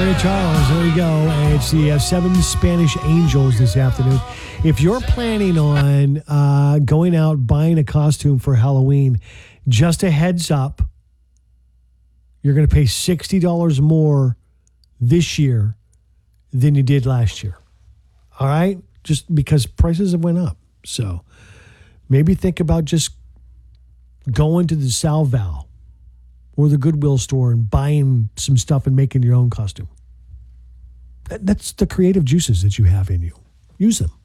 Ray Charles, there we go. It's the 7 Spanish Angels this afternoon. If you're planning on going out buying a costume for Halloween, just a heads up, you're going to pay $60 more this year than you did last year. All right? Just because prices have went up. So maybe think about just going to the Salval or the Goodwill store and buying some stuff and making your own costume. That's the creative juices that you have in you. Use them.